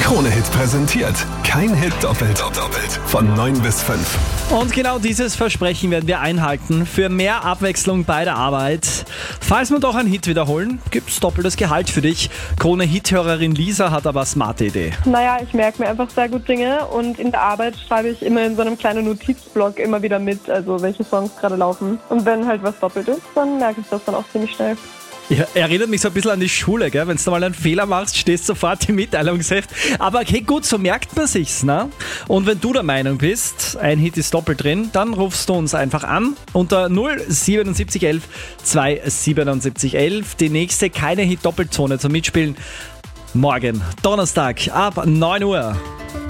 Krone-Hit präsentiert. Kein Hit doppelt. Von 9 bis 5. Und genau dieses Versprechen werden wir einhalten. Für mehr Abwechslung bei der Arbeit. Falls wir doch einen Hit wiederholen, gibt's doppeltes Gehalt für dich. Krone-Hit-Hörerin Lisa hat aber eine smarte Idee. Naja, ich merke mir einfach sehr gut Dinge und in der Arbeit schreibe ich immer in so einem kleinen Notizblock immer wieder mit, also welche Songs gerade laufen. Und wenn halt was doppelt ist, dann merke ich das dann auch ziemlich schnell. Ja, erinnert mich so ein bisschen an die Schule, gell? Wenn du mal einen Fehler machst, stehst sofort im Mitteilungsheft. Aber okay, gut, so merkt man sich's, ne? Und wenn du der Meinung bist, ein Hit ist doppelt drin, dann rufst du uns einfach an unter 07711 27711. Die nächste keine Hit-Doppelzone zum Mitspielen morgen, Donnerstag ab 9 Uhr.